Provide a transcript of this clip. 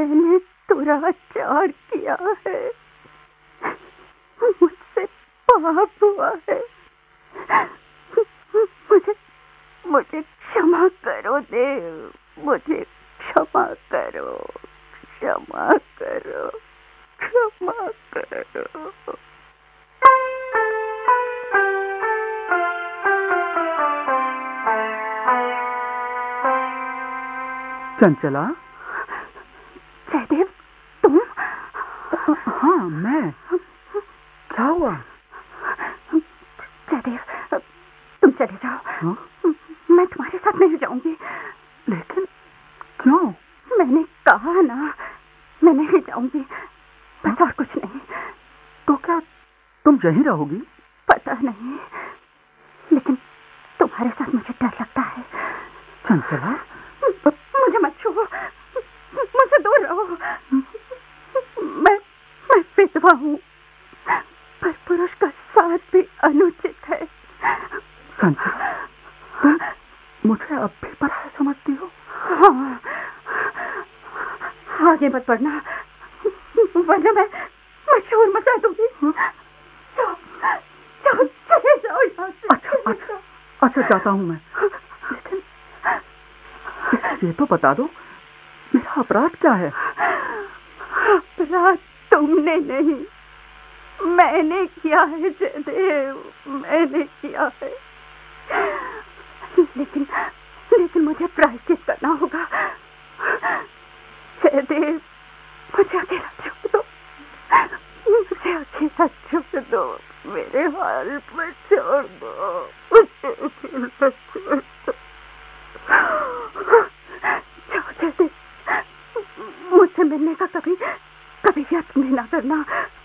मैंने दुराचार किया है, मुझसे पाप हुआ है। मुझे क्षमा करो देव, मुझे क्षमा करो, क्षमा करो, क्षमा करो। चंचला? जयदेव, तुम? हाँ, मैं। क्या हुआ? जयदेव, तुम चले जाओ। हाँ? मैं तुम्हारे साथ नहीं जाऊंगी। लेकिन क्यों? मैंने कहा ना, मैं नहीं जाऊंगी, बस और कुछ नहीं। तो क्या तुम यहीं रहोगी? पता नहीं, लेकिन तुम्हारे साथ मुझे डर लगता है। चंचला? मुझे मत छुओ, मुझसे दूर रहो। मैं विधवा हूँ, पर पुरुष का साथ भी अनुचित है। चंचला, तुम मुझे अब भी पराया समझती हो? हाँ, आगे मत बढ़ना, वरना मैं शोर मचा दूंगी। जाओ, चले जाओ यहाँ से। अच्छा, जाता हूँ मैं। लेकिन ये तो बता दो, मेरा अपराध क्या है? अपराध तुमने नहीं, मैंने किया है जयदेव, मैंने किया है। लेकिन मुझे प्रायश्चित करना होगा। जयदेव, मुझे अकेला छोड़ दो, मुझे अकेला छोड़ दो, मेरे हाल पर छोड़ दो, मुझे अकेला छोड़ दो। जाओ जयदेव, मुझसे मिलने का कभी यत्न ना करना।